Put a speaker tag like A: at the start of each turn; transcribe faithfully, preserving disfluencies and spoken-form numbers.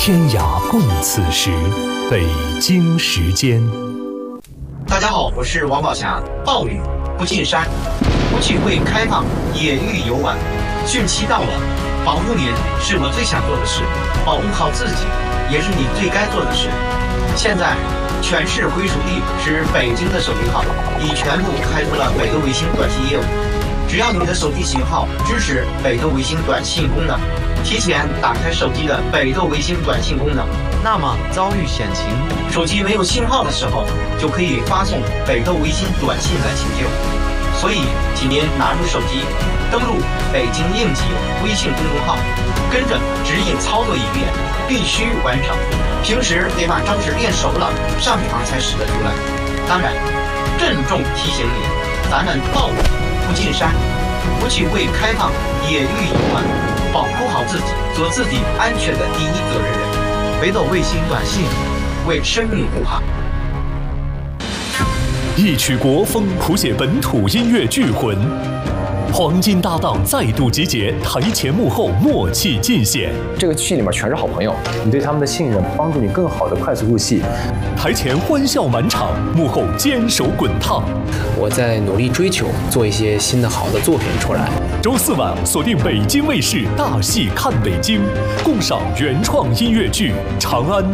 A: 天涯共此时，北京时间。
B: 大家好，我是王宝强。暴雨不进山，不聚会开放，野域游玩。汛期到了，保护您是我最想做的事，保护好自己也是你最该做的事。现在，全市归属地是北京的手机号已全部开通了北斗卫星短信业务。只要你的手机型号支持北斗卫星短信功能，提前打开手机的北斗卫星短信功能，那么遭遇险情，手机没有信号的时候，就可以发送北斗卫星短信来求救。所以，请您拿出手机，登录北京应急微信公众号，跟着指引操作一遍，必须完成。平时得把招式练熟了，上场才使得出来。当然，郑重提醒你，咱们暴雨不进山，不聚会开放，野域游玩，保护好自己，做自己安全的第一责任人。北斗卫星短信，为生命护航。
A: 一曲国风谱写本土音乐巨魂，黄金搭档再度集结，台前幕后默契尽显。
C: 这个剧里面全是好朋友，你对他们的信任帮助你更好的快速入戏。
A: 台前欢笑满场，幕后坚守滚烫。
D: 我在努力追求做一些新的好的作品出来。
A: 周四晚锁定北京卫视大戏看北京，共赏原创音乐剧《长安》。